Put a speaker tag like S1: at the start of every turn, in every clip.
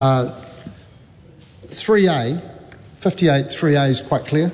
S1: 3A, 58 3A is quite clear.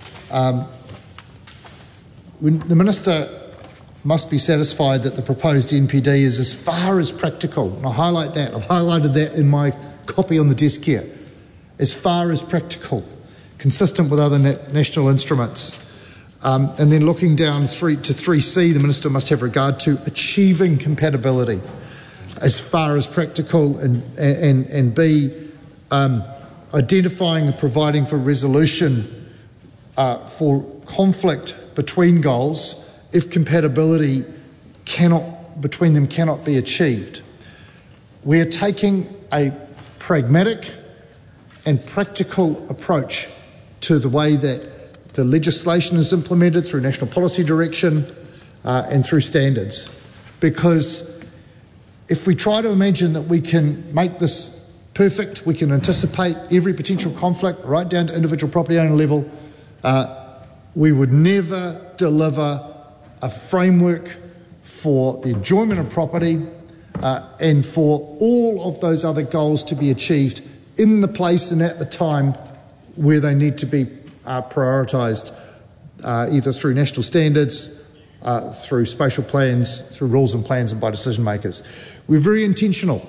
S1: The Minister must be satisfied that the proposed NPD is as far as practical, and I highlight that, I've highlighted that in my copy on the desk here, as far as practical, consistent with other national instruments. And then looking down to 3C, the Minister must have regard to achieving compatibility as far as practical, and B, identifying and providing for resolution for conflict between goals if compatibility between them cannot be achieved. We are taking a pragmatic and practical approach to the way that the legislation is implemented through national policy direction and through standards. Because if we try to imagine that we can make this perfect, we can anticipate every potential conflict right down to individual property owner level, we would never deliver a framework for the enjoyment of property and for all of those other goals to be achieved in the place and at the time where they need to be prioritised, either through national standards, through spatial plans, through rules and plans, and by decision makers. We're very intentional.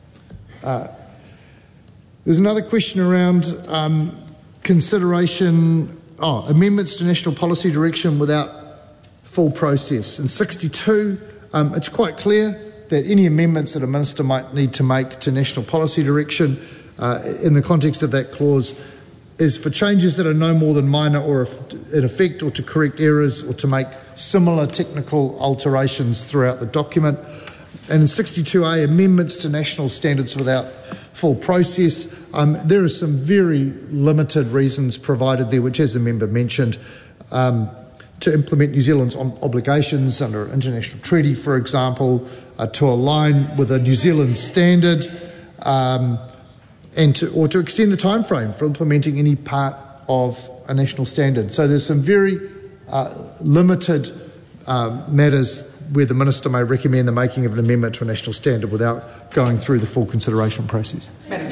S1: There's another question around consideration, amendments to national policy direction without full process. In 62, it's quite clear that any amendments that a minister might need to make to national policy direction in the context of that clause is for changes that are no more than minor or in effect, or to correct errors or to make similar technical alterations throughout the document. And in 62A, amendments to national standards without full process, there are some very limited reasons provided there, which, as the member mentioned, to implement New Zealand's obligations under an international treaty, for example, to align with a New Zealand standard, or to extend the time frame for implementing any part of a national standard. So there's some very limited matters where the minister may recommend the making of an amendment to a national standard without going through the full consideration process.
S2: Madam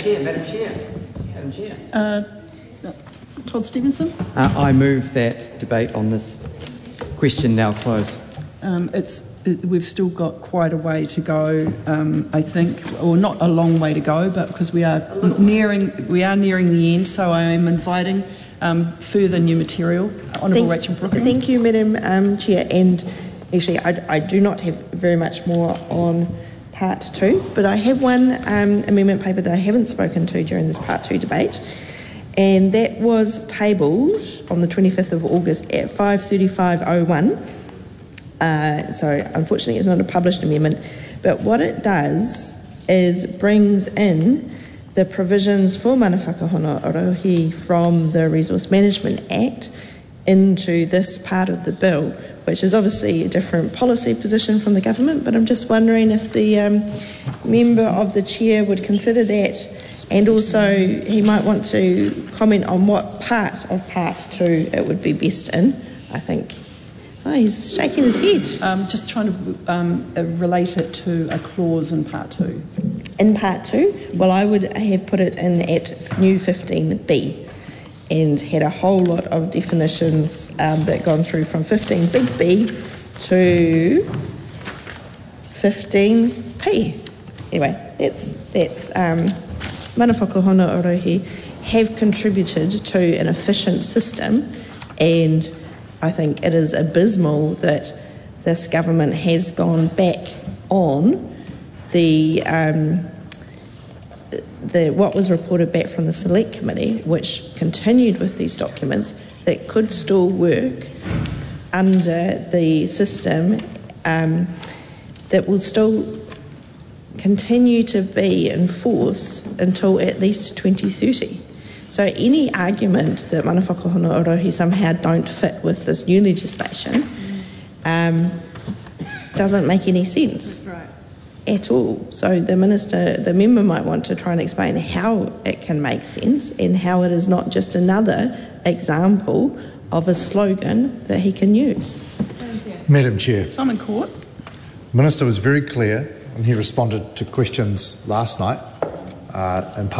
S2: Chair.
S3: Todd Stevenson.
S4: I move that debate on this question now close.
S3: We've still got quite a way to go, I think, or not a long way to go, but because we are nearing the end, so I am inviting further new material. Honourable Rachel Brooker.
S5: Thank you, Madam Chair. And actually, I do not have very much more on Part 2, but I have one amendment paper that I haven't spoken to during this Part 2 debate, and that was tabled on the 25th of August at 5:35:01. So unfortunately it's not a published amendment, but what it does is brings in the provisions for mana whakahōnua orohi from the Resource Management Act into this part of the bill, which is obviously a different policy position from the government, but I'm just wondering if the member of the chair would consider that, and also he might want to comment on what part of Part 2 it would be best in, I think. Oh, he's shaking his head.
S3: Just trying to relate it to a clause in Part 2.
S5: In Part 2? Well, I would have put it in at new 15B and had a whole lot of definitions that gone through from 15 big B to 15P. Anyway, that's mana whakahōnua orohi have contributed to an efficient system, and I think it is abysmal that this government has gone back on the what was reported back from the Select Committee, which continued with these documents that could still work under the system that will still continue to be in force until at least 2030. So any argument that mana whakahōnua orohi somehow don't fit with this new legislation doesn't make any sense at all. So the member might want to try and explain how it can make sense and how it is not just another example of a slogan that he can use.
S1: Madam Chair.
S3: Simon Court.
S1: The Minister was very clear when he responded to questions last night in